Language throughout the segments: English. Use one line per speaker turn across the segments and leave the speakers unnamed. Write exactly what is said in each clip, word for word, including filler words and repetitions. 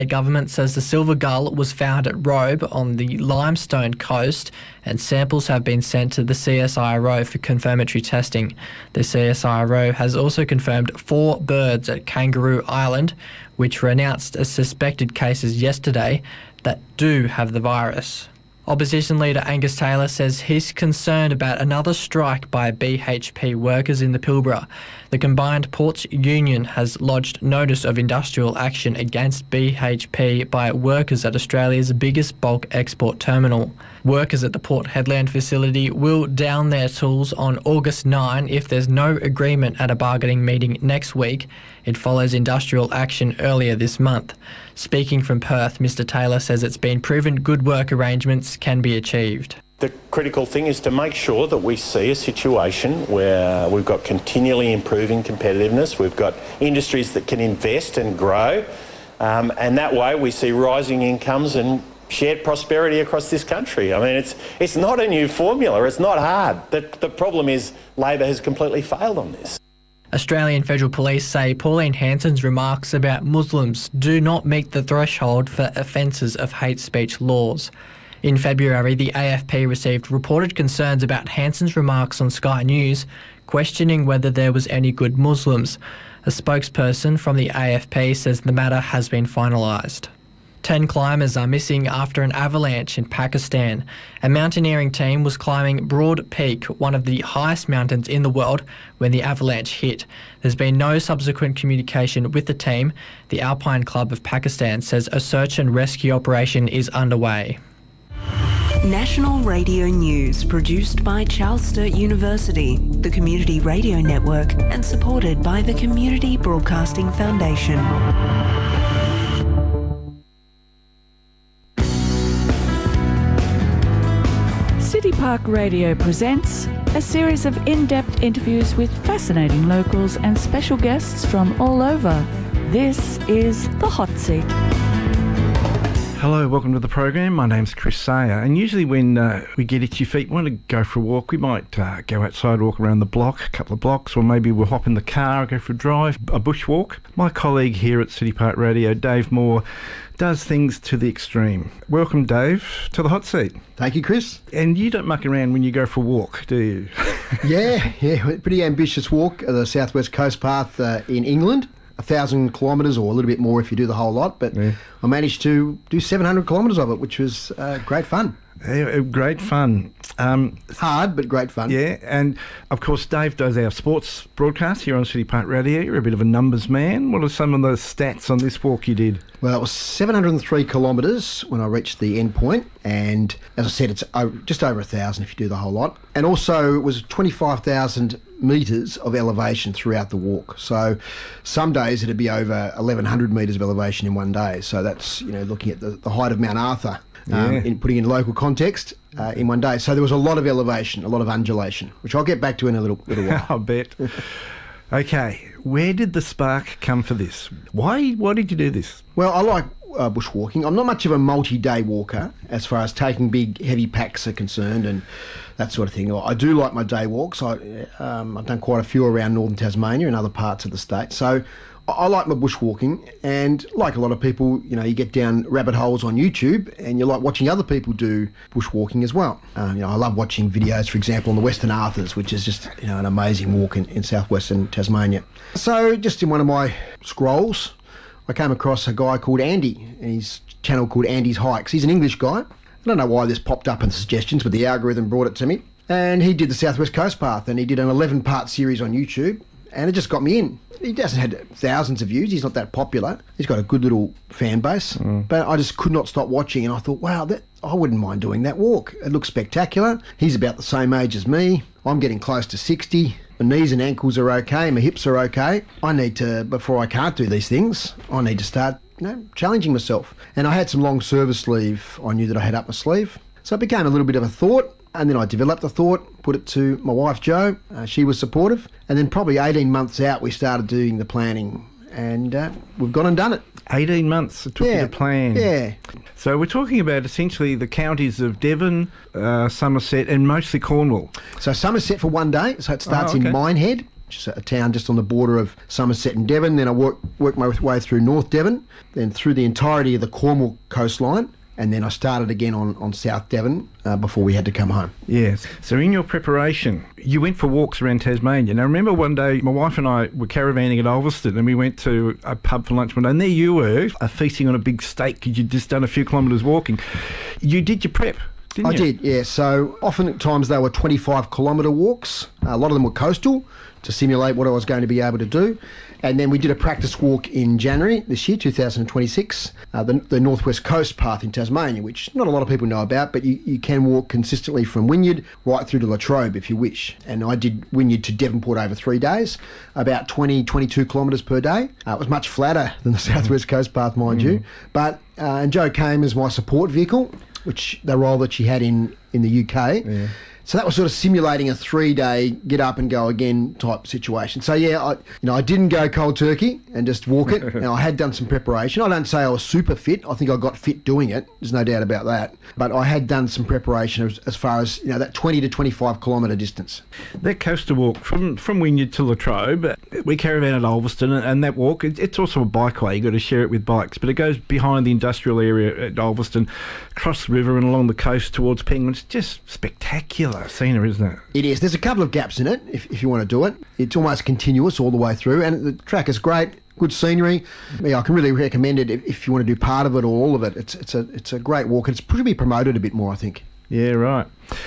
The government says the silver gull was found at Robe on the Limestone coast, and samples have been sent to the C S I R O for confirmatory testing. The C S I R O has also confirmed four birds at Kangaroo Island, which were announced as suspected cases yesterday, that do have the virus. Opposition leader Angus Taylor says he's concerned about another strike by B H P workers in the Pilbara. The Combined Ports Union has lodged notice of industrial action against B H P by workers at Australia's biggest bulk export terminal. Workers at the Port Hedland facility will down their tools on August ninth if there's no agreement at a bargaining meeting next week. It follows industrial action earlier this month. Speaking from Perth, Mr Taylor says it's been proven good work arrangements can be achieved.
The critical thing is to make sure that we see a situation where we've got continually improving competitiveness, we've got industries that can invest and grow, um, and that way we see rising incomes and shared prosperity across this country. I mean, it's it's not a new formula, it's not hard. The, the problem is Labor has completely failed on this.
Australian Federal Police say Pauline Hanson's remarks about Muslims do not meet the threshold for offences of hate speech laws. In February, the A F P received reported concerns about Hanson's remarks on Sky News, questioning whether there was any good Muslims. A spokesperson from the A F P says the matter has been finalised. Ten climbers are missing after an avalanche in Pakistan. A mountaineering team was climbing Broad Peak, one of the highest mountains in the world, when the avalanche hit. There's been no subsequent communication with the team. The Alpine Club of Pakistan says a search and rescue operation is underway.
National Radio News, produced by Charles Sturt University, the Community Radio Network, and supported by the Community Broadcasting Foundation.
City Park Radio presents a series of in-depth interviews with fascinating locals and special guests from all over. This is The Hot Seat.
Hello, welcome to the program. My name's Chris Sayer, and usually when uh, we get itchy feet, we want to go for a walk. We might uh, go outside, walk around the block, a couple of blocks, or maybe we'll hop in the car, go for a drive, a bushwalk. My colleague here at City Park Radio, Dave Moore, does things to the extreme. Welcome, Dave, to the Hot Seat.
Thank you, Chris.
And you don't muck around when you go for a walk, do you?
yeah, yeah, pretty ambitious walk, uh, the South West Coast Path uh, in England. A thousand kilometres or a little bit more if you do the whole lot, but yeah. I managed to do seven hundred kilometres of it, which was uh, great fun.
Yeah, great fun. Um,
Hard, but great fun.
Yeah, and of course Dave does our sports broadcast here on City Park Radio. You're a bit of a numbers man. What are some of the stats on this walk you did?
Well, it was seven hundred three kilometres when I reached the end point, and as I said, it's over, just over a thousand if you do the whole lot. And also it was twenty-five thousand metres of elevation throughout the walk. So some days it'd be over eleven hundred metres of elevation in one day. So that's, you know, looking at the, the height of Mount Arthur, um, yeah. in putting in local context uh, in one day. So there was a lot of elevation, a lot of undulation, which I'll get back to in a little, little while.
I'll bet. Okay, where did the spark come for this? Why Why did you do this?
Well, I like uh, bushwalking. I'm not much of a multi-day walker as far as taking big, heavy packs are concerned and that sort of thing. I do like my day walks. I, um, I've done quite a few around northern Tasmania and other parts of the state. So I, I like my bushwalking, and like a lot of people, you know, you get down rabbit holes on YouTube and you like watching other people do bushwalking as well. Um, you know, I love watching videos, for example, on the Western Arthurs, which is just, you know, an amazing walk in, in southwestern Tasmania. So just in one of my scrolls, I came across a guy called Andy, and his channel called Andy's Hikes. He's an English guy. I don't know why this popped up in the suggestions, but the algorithm brought it to me. And he did the South West Coast Path, and he did an eleven part series on YouTube, and it just got me in. He hasn't had thousands of views. He's not that popular. He's got a good little fan base. Mm. But I just could not stop watching, and I thought, wow, that I wouldn't mind doing that walk. It looks spectacular. He's about the same age as me. I'm getting close to sixty. My knees and ankles are okay. My hips are okay. I need to, before I can't do these things, I need to start, you know, challenging myself. And I had some long service leave I knew that I had up my sleeve. So it became a little bit of a thought. And then I developed the thought, put it to my wife, Jo. Uh, she was supportive. And then probably eighteen months out, we started doing the planning. And uh, we've gone and done it.
eighteen months it took
yeah,
you to plan.
Yeah.
So we're talking about essentially the counties of Devon, uh, Somerset and mostly Cornwall.
So Somerset for one day. So it starts
oh, okay.
in Minehead. which is a town just on the border of Somerset and Devon. Then I worked, worked my way through North Devon, then through the entirety of the Cornwall coastline, and then I started again on, on South Devon uh, before we had to come home.
Yes. So in your preparation, you went for walks around Tasmania. Now, I remember one day my wife and I were caravanning at Ulverston, and we went to a pub for lunch one day, and there you were, uh, feasting on a big steak because you'd just done a few kilometres walking. You did your prep, didn't
I
you?
did, yeah. So oftentimes they were twenty-five kilometre walks. A lot of them were coastal to simulate what I was going to be able to do. And then we did a practice walk in January this year, two thousand twenty-six, uh, the, the Northwest Coast Path in Tasmania, which not a lot of people know about, but you, you can walk consistently from Wynyard right through to Latrobe if you wish. And I did Wynyard to Devonport over three days, about twenty, twenty-two kilometres per day. Uh, it was much flatter than the Southwest Coast Path, mind mm. you. But uh, and Jo came as my support vehicle, which the role that she had in, in the U K. Yeah. So that was sort of simulating a three-day get-up-and-go-again type situation. So, yeah, I, you know, I didn't go cold turkey and just walk it. Now, I had done some preparation. I don't say I was super fit. I think I got fit doing it. There's no doubt about that. But I had done some preparation as, as far as, you know, that twenty to twenty-five kilometre distance.
That coastal walk from, from Wynyard to Latrobe, we caravan at Ulverston, and that walk, it, it's also a bikeway. You've got to share it with bikes. But it goes behind the industrial area at Ulverston, across the river and along the coast towards Penguin. It's just spectacular scenery, isn't it?
It is. There's a couple of gaps in it if, if you want to do it. It's almost continuous all the way through, and the track is great. Good scenery. Yeah, I can really recommend it if, if you want to do part of it or all of it. It's it's a it's a great walk. It's probably be promoted a bit more, I think.
Yeah, right.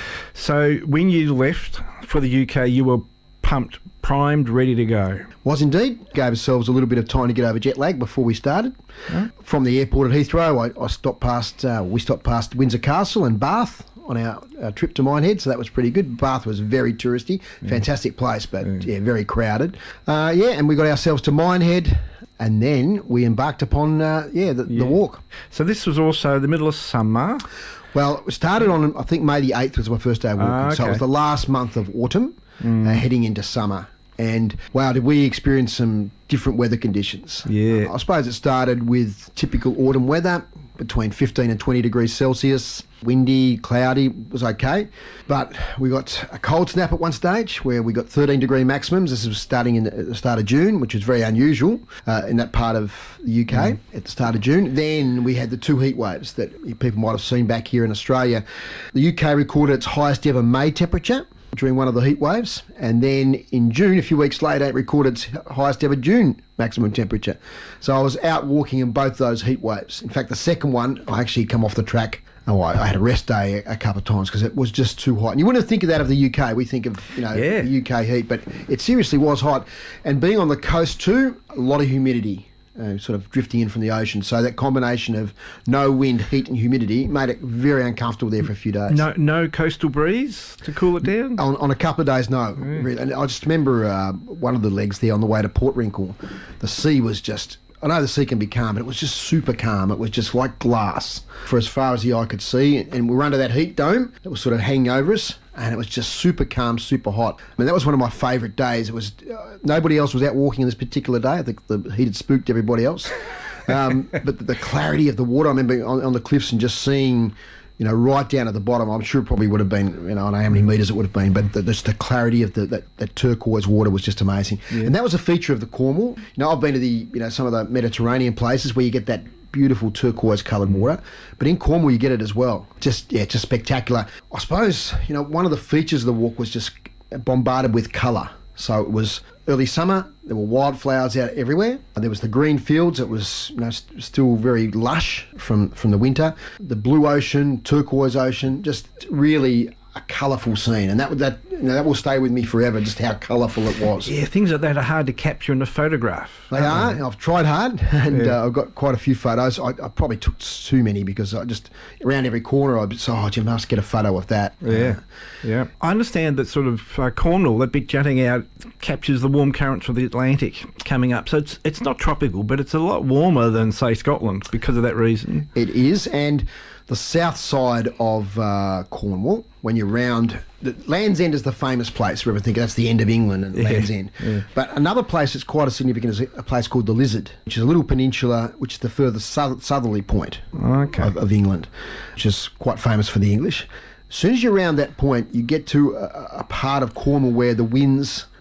So when you left for the U K, you were pumped, primed, ready to go.
Was indeed. Gave ourselves a little bit of time to get over jet lag before we started. Huh? From the airport at Heathrow, I, I stopped past. Uh, we stopped past Windsor Castle and Bath on our, our trip to Minehead, so that was pretty good. Bath was very touristy, yeah. Fantastic place, but yeah, yeah very crowded. Uh, yeah, and we got ourselves to Minehead, and then we embarked upon uh, yeah, the, yeah the walk.
So this was also the middle of summer.
Well, it started on, I think May the eighth was my first day of walking, ah, okay. So it was the last month of autumn, mm. uh, heading into summer. And wow, did we experience some different weather conditions.
Yeah.
Uh, I suppose it started with typical autumn weather, between fifteen and twenty degrees Celsius, windy, cloudy, was okay. But we got a cold snap at one stage where we got thirteen degree maximums. This was starting in the, at the start of June, which was very unusual uh, in that part of the U K mm. at the start of June. Then we had the two heat waves that people might have seen back here in Australia. The U K recorded its highest ever May temperature during one of the heat waves, and then in June, a few weeks later, it recorded its highest ever June maximum temperature. So I was out walking in both those heat waves. In fact, the second one, I actually come off the track. Oh, I, I had a rest day a, a couple of times because it was just too hot. And you wouldn't think of that of the U K. We think of, you know,
yeah.
the U K heat, but it seriously was hot. And being on the coast too, a lot of humidity. Uh, sort of drifting in from the ocean. So that combination of no wind, heat and humidity made it very uncomfortable there for a few days.
No no coastal breeze to cool it down?
On, on a couple of days, no. Yeah. Really. And I just remember uh, one of the legs there on the way to Port Wrinkle, the sea was just... I know the sea can be calm, but it was just super calm. It was just like glass for as far as the eye could see. And we were under that heat dome that was sort of hanging over us, and it was just super calm, super hot. I mean, that was one of my favourite days. It was uh, nobody else was out walking on this particular day. I think the heat had spooked everybody else. Um, but the, the clarity of the water, I remember on, on the cliffs and just seeing, you know, right down at the bottom. I'm sure it probably would have been, you know, I don't know how many metres it would have been, but the, just the clarity of the, that, that turquoise water was just amazing. Yeah. And that was a feature of the Cornwall. You know, I've been to the, you know, some of the Mediterranean places where you get that beautiful turquoise coloured water, but in Cornwall you get it as well. Just, yeah, just spectacular. I suppose, you know, one of the features of the walk was just bombarded with colour. So it was early summer, there were wildflowers out everywhere. There was the green fields, it was, you know, st- still very lush from, from the winter. The blue ocean, turquoise ocean, just really a colourful scene. And that, that, you know, that will stay with me forever, just how colourful it was.
Yeah, things like that are hard to capture in a photograph.
They are. They? I've tried hard, and yeah. uh, I've got quite a few photos. I, I probably took too many because I just, around every corner, I'd say, oh, you must get a photo of that.
Yeah, uh, yeah. I understand that sort of uh, Cornwall, that big jutting out, captures the warm currents of the Atlantic coming up. So it's it's not tropical, but it's a lot warmer than, say, Scotland because of that reason.
It is, and the south side of uh, Cornwall, when you're round, the Land's End is the famous place where everyone think that's the end of England and
yeah,
Land's End.
Yeah.
But another place that's quite as significant is a place called the Lizard, which is a little peninsula, which is the furthest south- southerly point
okay.
of, of England, which is quite famous for the English. As soon as you're around that point, you get to a, a part of Cornwall where the winds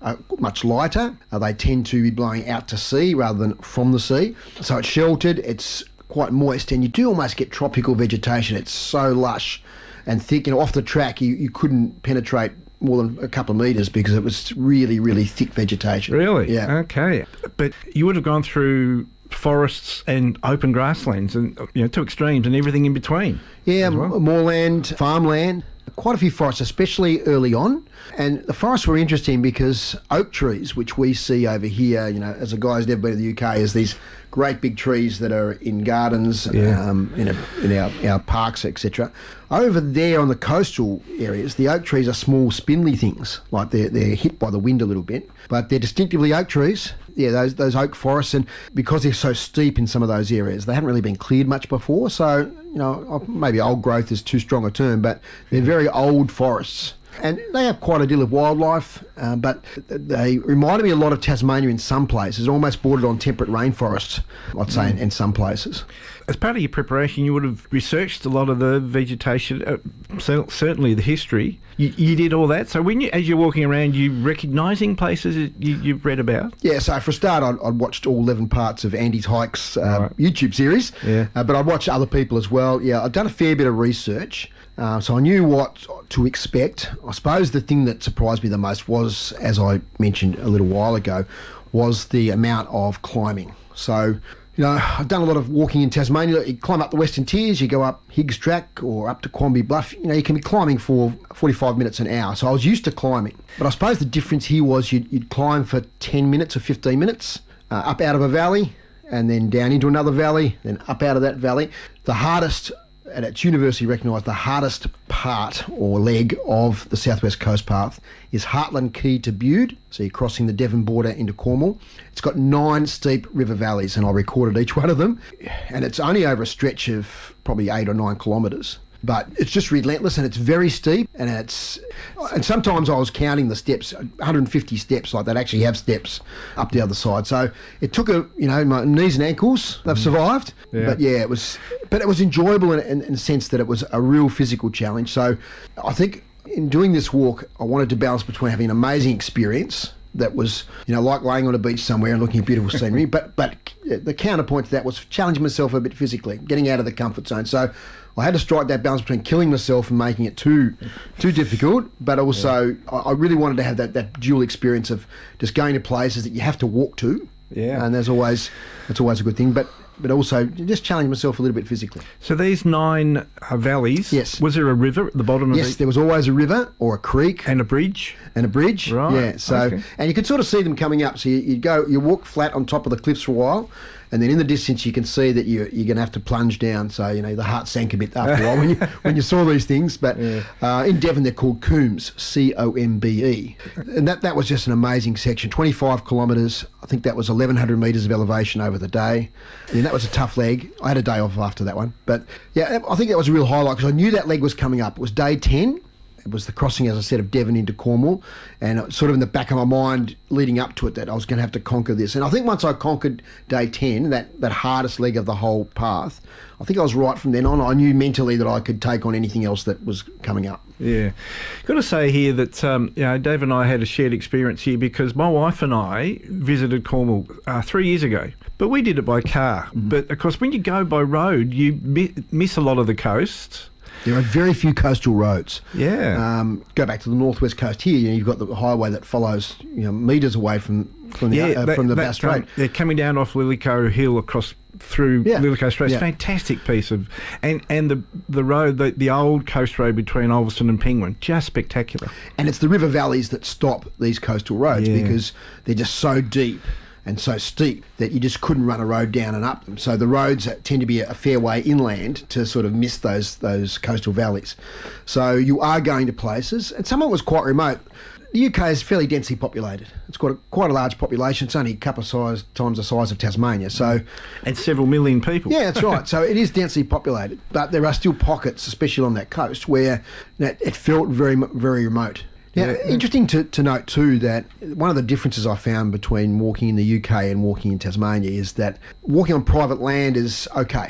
are much lighter. Uh, they tend to be blowing out to sea rather than from the sea. So it's sheltered, it's quite moist, and you do almost get tropical vegetation. It's so lush and thick. You know, off the track, you, you couldn't penetrate more than a couple of metres because it was really, really thick vegetation.
Really?
Yeah.
Okay. But you would have gone through forests and open grasslands and, you know, two extremes and everything in between.
Yeah,
well.
moorland, farmland, quite a few forests, especially early on. And the forests were interesting because oak trees, which we see over here, you know, as a guy who's never been to the U K, is these great big trees that are in gardens,
Yeah.
um, in, a, in our, our parks, et cetera. Over there on the coastal areas, the oak trees are small, spindly things, like they're, they're hit by the wind a little bit, but they're distinctively oak trees. Yeah, those those oak forests, and because they're so steep in some of those areas, they haven't really been cleared much before. So, you know, maybe old growth is too strong a term, but they're very old forests. And they have quite a deal of wildlife, uh, but they reminded me a lot of Tasmania in some places, almost bordered on temperate rainforests, I'd say, in, in some places.
As part of your preparation, you would have researched a lot of the vegetation, uh, cer- certainly the history. You, you did all that. So when you, as you're walking around, you recognising places that you, you've read about?
Yeah, so for a start, I'd, I'd watched all eleven parts of Andy's Hikes uh,
Right.
YouTube series,
Yeah.
uh, but I'd watched other people as well. Yeah, I'd done a fair bit of research, uh, so I knew what to expect. I suppose the thing that surprised me the most was, as I mentioned a little while ago, was the amount of climbing. So, you know, I've done a lot of walking in Tasmania. You climb up the Western Tiers, you go up Higgs Track or up to Quamby Bluff. You know, you can be climbing for forty-five minutes an hour. So I was used to climbing. But I suppose the difference here was you'd, you'd climb for ten minutes or fifteen minutes, uh, up out of a valley, and then down into another valley, then up out of that valley. The hardest, and it's universally recognised, the hardest part or leg of the South West Coast Path is Heartland Key to Bude. So you're crossing the Devon border into Cornwall. It's got nine steep river valleys, and I recorded each one of them. And it's only over a stretch of probably eight or nine kilometres. But it's just relentless, and it's very steep, and it's and sometimes I was counting the steps, one hundred fifty steps, like that actually have steps up the other side. So it took a, you know, my knees and ankles, they've survived.
Yeah.
But yeah, it was, but it was enjoyable in, in, in the sense that it was a real physical challenge. So I think in doing this walk, I wanted to balance between having an amazing experience that was, you know, like laying on a beach somewhere and looking at beautiful scenery, but but the counterpoint to that was challenging myself a bit physically, getting out of the comfort zone. So I had to strike that balance between killing myself and making it too too difficult, but also yeah. I, I really wanted to have that, that dual experience of just going to places that you have to walk to.
Yeah.
And there's always, that's always a good thing, but but also just challenge myself a little bit physically.
So these nine uh, valleys,
yes.
Was there a river at the bottom of
Yes,
the...
there was always a river or a creek.
And a bridge?
And a bridge,
right.
Yeah, so,
okay.
And you could sort of see them coming up. So you, you go, you walk flat on top of the cliffs for a while, and then in the distance you can see that you, you're going to have to plunge down. So, you know, the heart sank a bit after a while when you when you saw these things. But yeah. uh, in Devon they're called coombes, C O M B E. And that, that was just an amazing section, twenty-five kilometres. I think that was eleven hundred metres of elevation over the day. And that was a tough leg. I had a day off after that one. But, yeah, I think that was a real highlight because I knew that leg was coming up. It was day ten. It was the crossing, as I said, of Devon into Cornwall, and it was sort of in the back of my mind leading up to it that I was going to have to conquer this. And I think once I conquered day ten, that, that hardest leg of the whole path, I think I was right from then on. I knew mentally that I could take on anything else that was coming up.
Yeah. Got to say here that, um, you know, Dave and I had a shared experience here because my wife and I visited Cornwall uh, three years ago. But we did it by car. Mm-hmm. But, of course, when you go by road, you mi- miss a lot of the coast.
There are very few coastal roads.
Yeah.
Um, go back to the northwest coast here. You know, you've got the highway that follows, you know, metres away from from the
yeah,
uh,
that,
from the
that,
Bass Strait.
Um, they're coming down off Lillico Hill across through
yeah.
Lillico Strait. It's
yeah.
a fantastic piece of, and and the the road, the, the old coast road between Ulverstone and Penguin, just spectacular.
And it's the river valleys that stop these coastal roads
yeah.
because they're just so deep and so steep that you just couldn't run a road down and up them. So the roads tend to be a fair way inland to sort of miss those those coastal valleys. So you are going to places, and some of it was quite remote. The U K is fairly densely populated. It's got a, quite a large population. It's only a couple of size, times the size of Tasmania. So,
and several million people.
Yeah, that's right. So it is densely populated, but there are still pockets, especially on that coast, where you know, it felt very, very remote. Now, yeah. interesting to, to note too that one of the differences I found between walking in the U K and walking in Tasmania is that walking on private land is okay.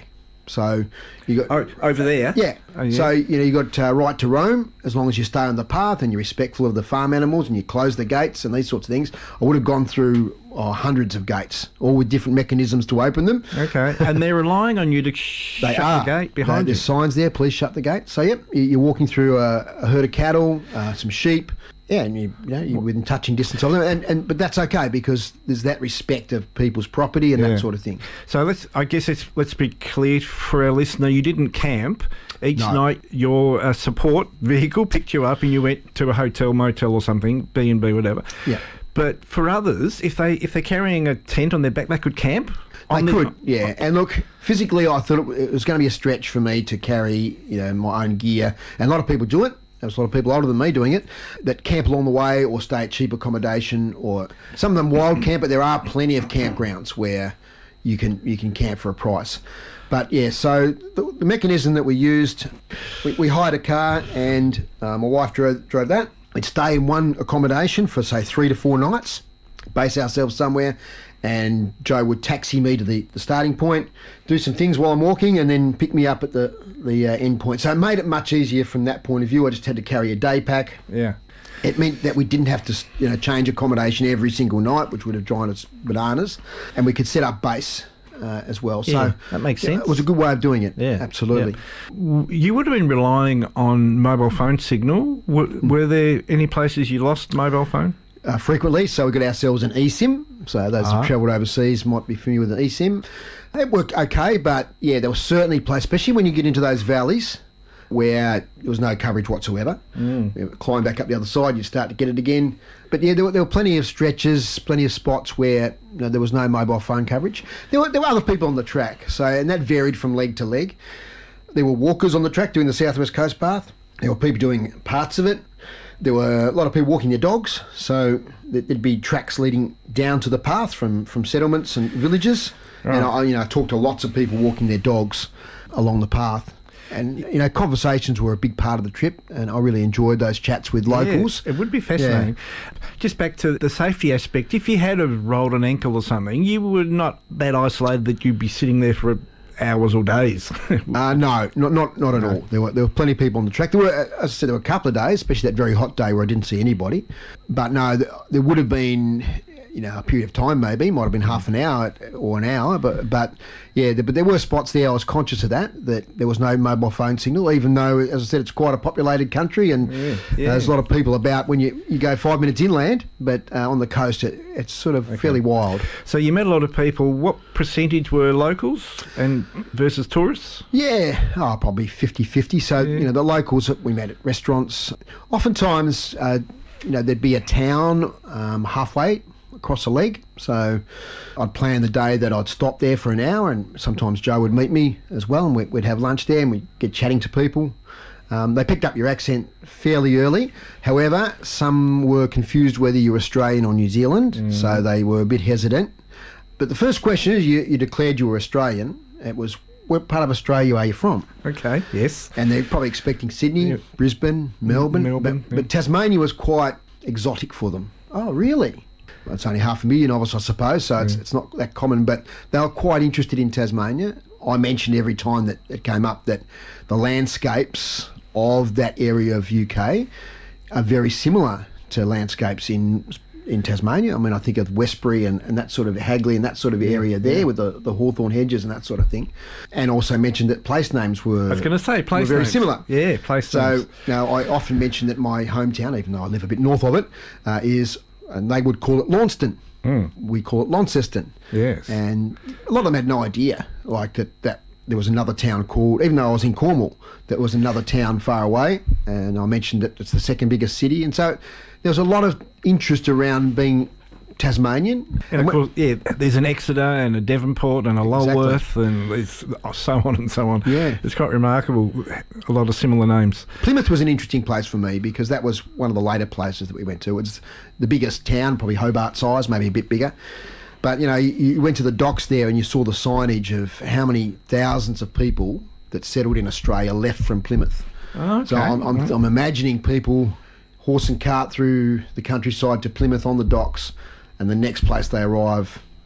So you got
Oh, over there?
yeah.
Oh, yeah.
So you know you got uh, right to roam as long as you stay on the path and you're respectful of the farm animals and you close the gates and these sorts of things. I would have gone through oh, hundreds of gates, all with different mechanisms to open them.
Okay, and they're relying on you to sh-
They
shut
are.
the gate behind
There's
you.
signs there, please shut the gate. So, yep, you- you're walking through a, a herd of cattle, uh, some sheep, yeah, and you, you know, you're within touching distance of them. And, and But that's okay because there's that respect of people's property and
Yeah.
that sort of thing.
So let's, I guess let's, let's be clear for our listener, you didn't camp. Each
No.
night your uh, support vehicle picked you up and you went to a hotel, motel or something, B and B, whatever.
Yeah.
But for others, if, they, if they're carrying a tent on their back, they could camp?
I
on the-
could, yeah. And look, physically, I thought it, it was going to be a stretch for me to carry, you know, my own gear. And a lot of people do it. There's a lot of people older than me doing it that camp along the way or stay at cheap accommodation, or some of them wild camp. But there are plenty of campgrounds where you can you can camp for a price. But yeah, so the, the mechanism that we used, we, we hired a car, and uh, my wife drove drove that. We'd stay in one accommodation for say three to four nights, base ourselves somewhere, and Joe would taxi me to the, the starting point, do some things while I'm walking, and then pick me up at the, the uh, end point. So it made it much easier from that point of view. I just had to carry a day pack.
Yeah.
It meant that we didn't have to, you know, change accommodation every single night, which would have driven us bananas, and we could set up base uh, as well.
Yeah,
so
that makes
yeah,
sense.
It was a good way of doing it.
Yeah,
absolutely.
yeah. You would have been relying on mobile phone signal. Were, were there any places you lost mobile phone?
Uh, frequently, so we got ourselves an eSIM. So those
Ah.
who've travelled overseas might be familiar with an eSIM. It worked okay, but yeah, there was certainly places, especially when you get into those valleys where there was no coverage whatsoever. Mm. You climb back up the other side, you start to get it again. But yeah, there were, there were plenty of stretches, plenty of spots where you know, there was no mobile phone coverage. There were, there were other people on the track, so and that varied from leg to leg. There were walkers on the track doing the South West Coast Path. There were people doing parts of it. There were a lot of people walking their dogs, so there'd be tracks leading down to the path from, from settlements and villages.
Right.
And I, you know, I talked to lots of people walking their dogs along the path. And, you know, conversations were a big part of the trip, and I really enjoyed those chats with locals.
Yeah, it would be fascinating. Just back to the safety aspect, if you had a rolled an ankle or something, you were not that isolated that you'd be sitting there for hours or days.
Uh, no, not not not at all. There were there were plenty of people on the track. There were, as I said, there were a couple of days, especially that very hot day where I didn't see anybody. But no, th- there would have been, you know, a period of time maybe, might have been half an hour or an hour. But but yeah, there, but there were spots there. I was conscious of that, that there was no mobile phone signal, even though, as I said, it's quite a populated country and
Yeah,
uh,
yeah.
there's a lot of people about when you, you go five minutes inland. But uh, on the coast, it, it's sort of fairly wild.
So you met a lot of people. What percentage were locals and versus tourists?
Yeah, oh, probably fifty-fifty. So,
Yeah.
you know, the locals that we met at restaurants, oftentimes, uh, you know, there'd be a town um, halfway across a leg. So I'd plan the day that I'd stop there for an hour, and sometimes Joe would meet me as well, and we'd, we'd have lunch there and we'd get chatting to people. Um, they picked up your accent fairly early. However, some were confused whether you were Australian or New Zealand, so they were a bit hesitant. But the first question is, you, you declared you were Australian. It was, what part of Australia are you from?
Okay, yes.
And they're probably expecting Sydney,
Yeah.
Brisbane, Melbourne.
Melbourne,
but,
yeah.
but Tasmania was quite exotic for them. Oh, really? Well, it's only half a million of us, I suppose, so it's, it's not that common. But they were quite interested in Tasmania. I mentioned every time that it came up that the landscapes of that area of U K are very similar to landscapes in in Tasmania. I mean, I think of Westbury and, and that sort of Hagley and that sort of area there with the, the hawthorn hedges and that sort of thing. And also mentioned that place names were,
I was going to say place
were very
names.
similar.
Yeah, place
So
names.
now I often mention that my hometown, even though I live a bit north of it, uh, is, and they would call it Launceston. We call it Launceston.
Yes.
And a lot of them had no idea, like that, that there was another town called, even though I was in Cornwall, there was another town far away, and I mentioned that it's the second biggest city. And so there was a lot of interest around being Tasmanian.
And of
when-
course, yeah, there's an Exeter and a Devonport and a Lulworth and there's so on and so on.
Yeah.
It's quite remarkable, a lot of similar names.
Plymouth was an interesting place for me because that was one of the later places that we went to. It's the biggest town, probably Hobart size, maybe a bit bigger. But, you know, you, you went to the docks there and you saw the signage of how many thousands of people that settled in Australia left from Plymouth.
Okay.
So I'm, I'm, I'm imagining people horse and cart through the countryside to Plymouth on the docks, and the next place they arrive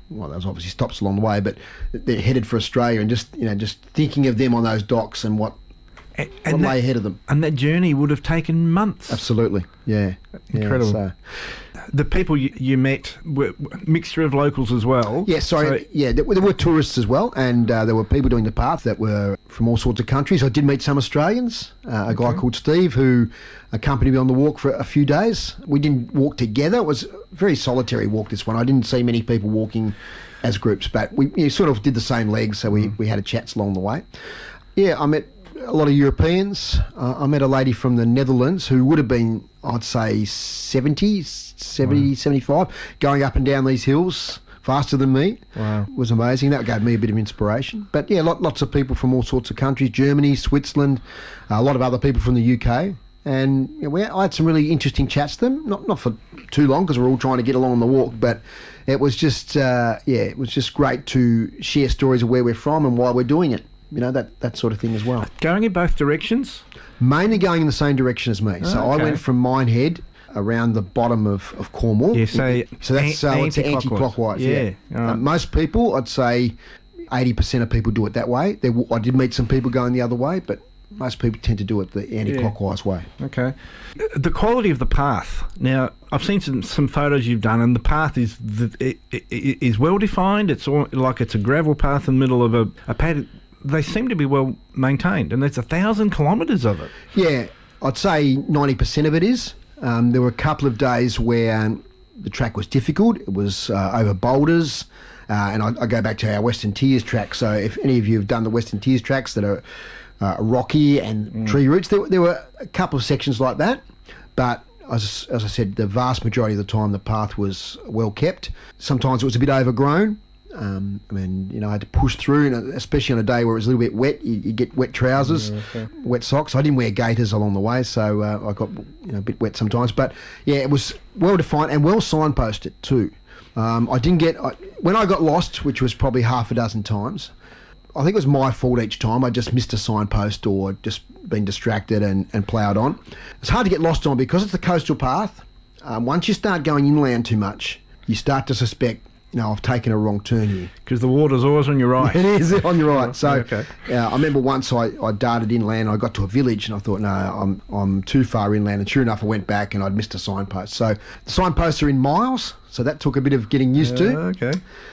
well, there was obviously stops along the way, but they're headed for Australia, and just you know, just thinking of them on those docks and what
And,
what
and
lay
that,
ahead of them.
and that journey would have taken months.
Absolutely, yeah,
Incredible.
Yeah, so.
The people you, you met were a mixture of locals as well.
Yeah, sorry.
So-
yeah, there, were- there were tourists as well, and uh, there were people doing the path that were from all sorts of countries. I did meet some Australians. Uh, a guy called Steve who accompanied me on the walk for a few days. We didn't walk together. It was a very solitary walk, this one. I didn't see many people walking as groups, but we you know, sort of did the same legs, so we, we had a chats along the way. Yeah, I met a lot of Europeans. Uh, I met a lady from the Netherlands who would have been, I'd say, seventy, seventy, seventy-five, going up and down these hills faster than me.
Wow.
It was amazing. That gave me a bit of inspiration. But yeah, lot, lots of people from all sorts of countries, Germany, Switzerland, a lot of other people from the U K. And you know, we, I had some really interesting chats to them, not not for too long because we're all trying to get along on the walk, but it was just, uh, yeah, it was just great to share stories of where we're from and why we're doing it. You know, that, that sort of thing as well.
Going in both directions?
Mainly going in the same direction as me. So
Oh,
I
okay.
went from Minehead around the bottom of, of Cornwall.
Yeah, so
so that's
an-
uh, it's
anti-clockwise.
anti-clockwise.
Yeah,
Yeah.
all right.
Uh, most people, I'd say eighty percent of people do it that way. There, w- I did meet some people going the other way, but most people tend to do it the anti-clockwise way.
Okay. The quality of the path. Now, I've seen some, some photos you've done, and the path is the, it, it, it is well defined. It's all, like it's a gravel path in the middle of a, a pad. They seem to be well maintained, and there's a thousand kilometres of it.
Yeah, I'd say ninety percent of it is. Um, there were a couple of days where um, the track was difficult. It was uh, over boulders. Uh, and I, I go back to our Western Tiers track. So if any of you have done the Western Tiers tracks that are uh, rocky and
Mm.
tree roots, there, there were a couple of sections like that. But as, as I said, the vast majority of the time the path was well kept. Sometimes it was a bit overgrown. Um, I mean, you know, I had to push through, and especially on a day where it was a little bit wet, you, you get wet trousers, wet socks. I didn't wear gaiters along the way, so uh, I got you know, a bit wet sometimes. But yeah, it was well defined and well signposted too. Um, I didn't get I, when I got lost, which was probably half a dozen times. I think it was my fault each time. I just missed a signpost or just been distracted and, and ploughed on. It's hard to get lost on because it's a coastal path. Um, once you start going inland too much, you start to suspect, you know, I've taken a wrong turn here.
Because the water's always on your right.
It is on your right. So
Okay.
uh, I remember once I, I darted inland. I got to a village and I thought, no, I'm I'm too far inland. And sure enough, I went back and I'd missed a signpost. So the signposts are in miles, so that took a bit of getting used to.
Okay.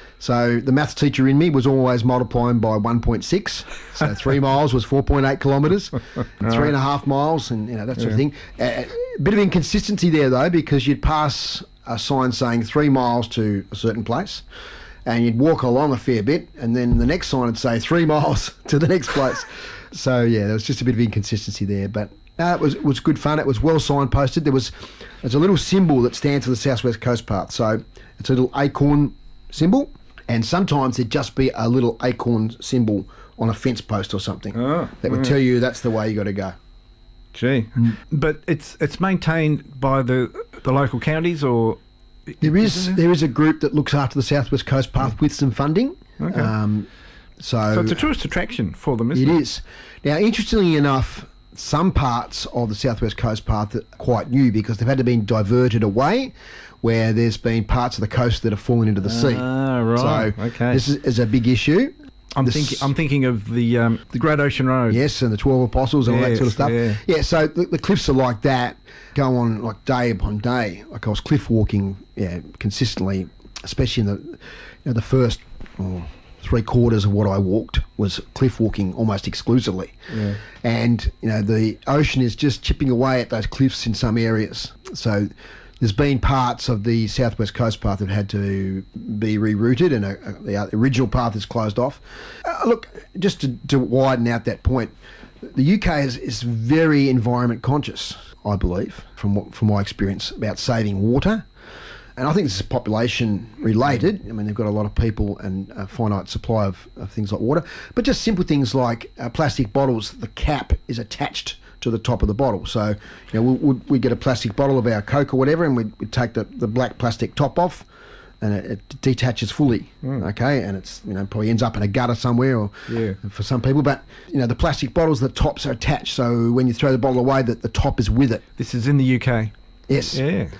So the maths teacher in me was always multiplying by one point six. So three miles was four point eight kilometres, three and a half miles, and you know that sort of thing. A uh, bit of inconsistency there though, because you'd pass a sign saying three miles to a certain place, and you'd walk along a fair bit, and then the next sign would say three miles to the next place. So yeah, there was just a bit of inconsistency there, but. No, it was it was good fun. It was well signposted. There was there's a little symbol that stands for the South West Coast Path. So it's a little acorn symbol, and sometimes there'd just be a little acorn symbol on a fence post or something
Oh,
that would
yeah.
tell you that's the way you got to go.
Gee. But it's it's maintained by the the local counties, or
There is there is a group that looks after the South West Coast Path with some funding.
Okay.
Um, so
so it's a tourist attraction for them, isn't
It
it?
is. Now, interestingly enough, some parts of the South West Coast Path are quite new because they've had to be diverted away, where there's been parts of the coast that have fallen into the sea.
Ah, right.
So
Okay.
this is, is a big issue.
I'm
This-
thinking. I'm thinking of the um, the Great Ocean Road.
Yes, and the twelve Apostles and all that sort of
Yes,
stuff.
yeah.
Yeah, so the, the cliffs are like that, go on like day upon day. Like I was cliff walking, yeah, consistently, especially in the, you know, the first oh, three quarters of what I walked was cliff walking almost exclusively.
Yeah.
And you know the ocean is just chipping away at those cliffs in some areas. So there's been parts of the South West Coast Path that had to be rerouted, and a, a, the original path is closed off. Uh, look, just to, to widen out that point, the U K is, is very environment conscious, I believe, from what, from my experience, about saving water. And I think this is population related. I mean, they've got a lot of people and a finite supply of, of things like water. But just simple things like uh, plastic bottles, the cap is attached to the top of the bottle. So, you know, we we'd, we'd get a plastic bottle of our Coke or whatever, and we'd, we'd take the, the black plastic top off, and it, it detaches fully, okay? And it's, you know, probably ends up in a gutter somewhere, or
Yeah.
for some people. But, you know, the plastic bottles, the tops are attached, so when you throw the bottle away, that the top is with it.
This is in the U K.
Yes.
Yeah.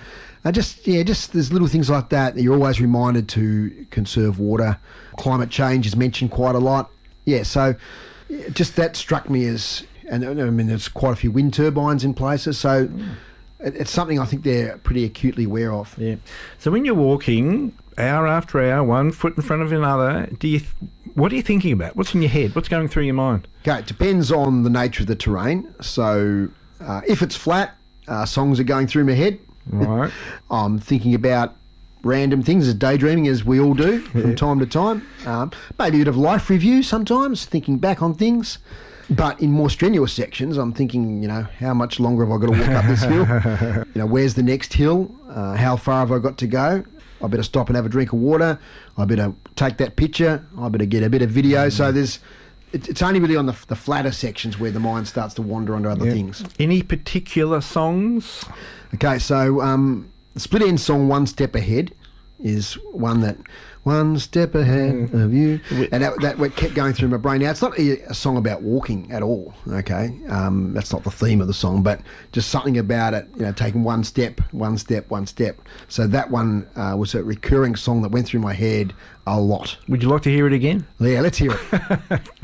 Uh, just yeah, just there's little things like that that you're always reminded to conserve water. Climate change is mentioned quite a lot. Yeah, so yeah, just that struck me as, and I mean there's quite a few wind turbines in places, so mm. it, it's something I think they're pretty acutely aware of.
Yeah. So when you're walking hour after hour, one foot in front of another, do you? Th- what are you thinking about? What's in your head? What's going through your mind?
Okay, it depends on the nature of the terrain. So uh, if it's flat, uh, songs are going through my head.
Right.
I'm thinking about random things, as daydreaming as we all do from yeah. time to time. Um, maybe a bit of life review sometimes, thinking back on things. But in more strenuous sections, I'm thinking, you know, how much longer have I got to walk up this hill? You know, where's the next hill? Uh, how far have I got to go? I better stop and have a drink of water. I better take that picture. I better get a bit of video. Mm. So there's, it, it's only really on the, the flatter sections where the mind starts to wander onto other
yep.
things.
Any particular songs?
Okay, so um, the Split Enz song "One Step Ahead" is one that one step ahead mm. of you, and that, that kept going through my brain. Now it's not a, a song about walking at all. Okay, um, that's not the theme of the song, but just something about it. You know, taking one step, one step, one step. So that one uh, was a recurring song that went through my head a lot.
Would you like to hear it again?
Yeah, let's hear it.